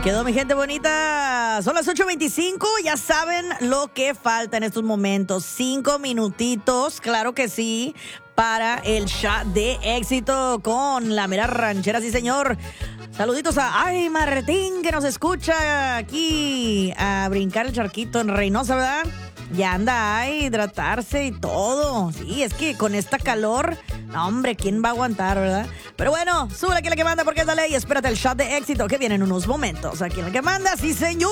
Quedó mi gente bonita. Son las 8:25. Ya saben lo que falta en estos momentos. 5 minutitos, claro que sí, para el shot de éxito con la mera ranchera, sí señor. Saluditos a Ay Martín, que nos escucha aquí a brincar el charquito en Reynosa, ¿verdad? Ya anda a hidratarse y todo. Sí, es que con esta calor, no, hombre, ¿quién va a aguantar, verdad? Pero bueno, sube aquí la que manda porque es la ley. Espérate el shot de éxito que viene en unos momentos. Aquí en la que manda, sí señor.